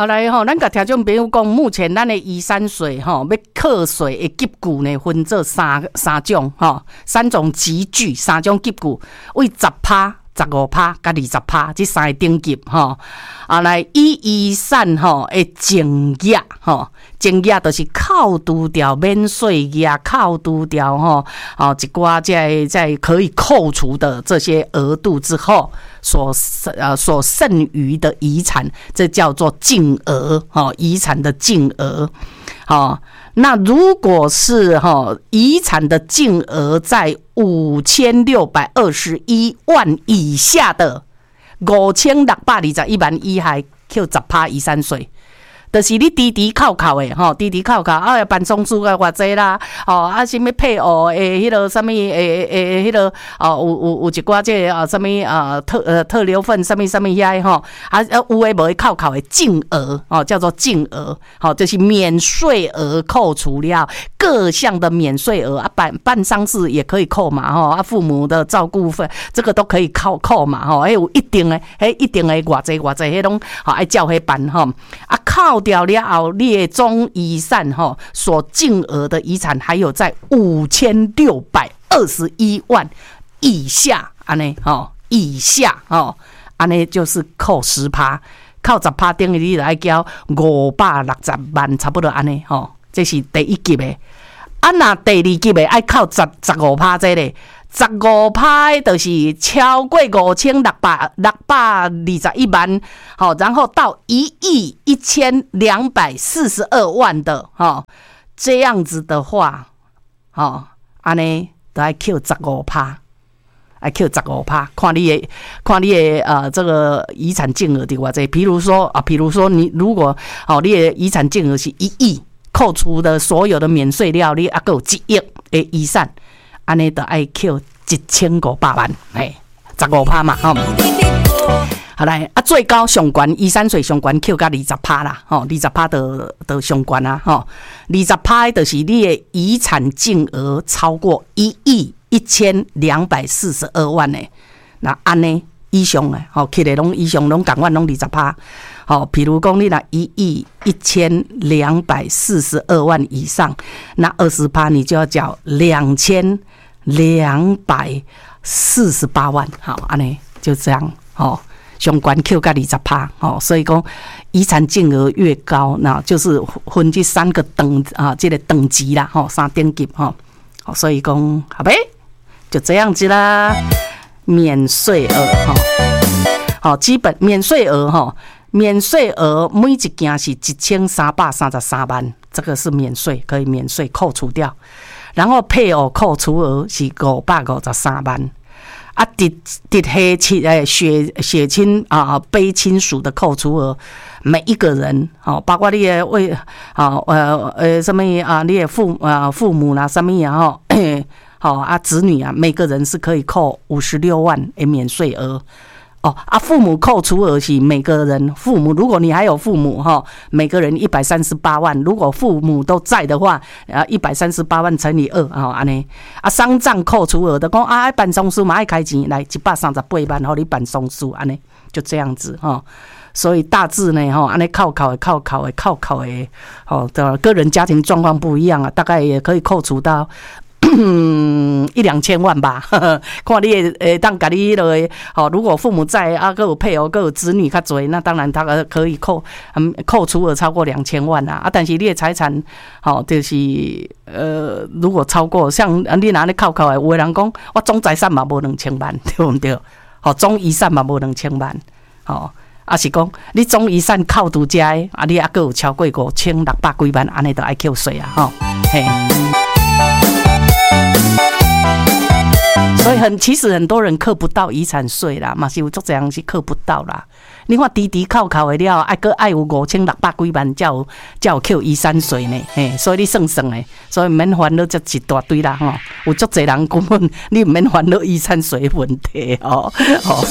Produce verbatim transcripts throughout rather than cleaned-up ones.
后来吼，咱甲听众朋友讲，目前咱的移山税吼，要课税的级距呢，分做三三种吼，三种级距，三种级距，为十趴。十五趴甲二十趴，这三个等级吼，啊来以移山吼的净额吼，净额就是扣除掉免税额，扣除掉吼哦一寡在在可以扣除的这些额度之后，所呃所剩余的遗产，这叫做净额哦，遗产的净额哦。那如果是哈遗产的净额在五千六百二十一万以下的，五千六百二十一万以下扣十趴遗产税。就是你滴滴扣扣的吼，滴滴扣扣啊，办丧事啊，偌济啦，哦啊，什么配偶诶，迄个什么诶诶，迄个哦，有有有一寡这啊，什么啊特呃特留份，什么什么遐吼，啊啊有诶无诶扣扣的净额哦，叫做净额，好，就是免税额扣除了各项的免税额啊，办办丧事也可以扣嘛吼，啊父母的照顾费这个都可以扣扣嘛吼，还有一定的，迄一定的偌济偌济，迄拢好爱照迄办吼，啊扣掉了后，你的总遗产吼所净额的遗产还有在五千六百二十一万以下，安尼吼以下吼，安尼就是扣十趴，扣十趴等于你来交五百六十万，差不多安尼吼，这是第一级的。啊，那第二级的爱扣十十五趴这个。十五趴就是超过五千六百六百二十一万，好，然后到一亿一千两百四十二万的，哈，这样子的话，好，安尼都要扣十五趴，爱扣十五趴，看你的，看你的呃这个遗产净额的偌济，比如说啊，比如说你如果好，你的遗产净额是一亿，扣除的所有的免税料，你还有一亿的遗产。安尼就爱扣一千五百万，嘿，十五趴嘛，吼。好来啊，最高上悬遗产税上悬扣到二十趴啦，吼，二十趴就就上悬啊，吼，二十趴就是你的遗产净额超过一亿一千两百四十二万诶，那安尼以上诶，吼，起来拢以上拢共阮拢二十趴。好，比如讲你那一亿一千两百四十二万以上，那二十趴你就要缴两千两百四十八万。好，安尼就这样。好，上悬扣到二十趴。好，所以讲遗产净额越高，那就是分这三个等啊，这个等级啦，吼，三等级哈。好，所以讲好呗，就这样子啦。免税额哈，好，基本免税额哈。免税额每一件是一千三百三十三万，这个是免税，可以免税扣除掉。然后配偶扣除额是五百五十三万，啊，直直系亲诶血血亲啊卑亲属的扣除额，每一个人哦，包括你的为啊呃呃什么啊，你的父啊父母啦什么啊吼，好啊子女啊，每个人是可以扣五十六万的免税额。哦啊，父母扣除额是每个人父母，如果你还有父母哈，每个人一百三十八万。如果父母都在的话，啊，一百三十八万乘以二啊，安尼啊，丧葬扣除额的讲啊，爱办丧事嘛爱开钱，来一百三十八万，好你办丧事，安尼就这样子哈。所以大致呢哈，安尼扣考的扣考的扣考的，哦的个人家庭状况不一样啊，大概也可以扣除到。嗯，一两千万吧，呵呵看你诶，当家己落好，如果父母在啊，各有配偶，各有子女较多，那当然他可以扣，嗯，扣除额超过两千万啊。啊，但是你的财产，好，就是呃，如果超过，像你拿你扣扣的，有的人讲，我总财产嘛无两千万，对不对？好，总遗产嘛无两千万，好，啊是讲你总遗产扣除遮的，啊，你还各有超过五千六百几万，安尼就爱扣税啊，吼，嘿。所以很其实很多人扣不到遗产税啦，嘛是有足侪人是扣不到啦。你看滴滴扣扣的了，还阁爱有五千六百几万才有才有扣遗产税呢，嘿，所以你算算诶，所以唔免烦恼这一大堆啦吼。有足侪人根本你唔免烦恼遗产税问题哦，哦。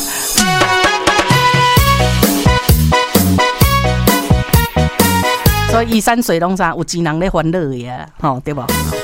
所以遗产税拢啥有钱人咧烦恼的啊，吼，对无？